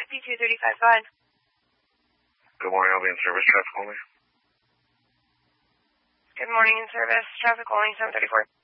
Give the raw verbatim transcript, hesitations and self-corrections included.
P two three five, go ahead. Good morning, I'll be in service. Traffic only. Good morning in service. Traffic only, seven thirty-four.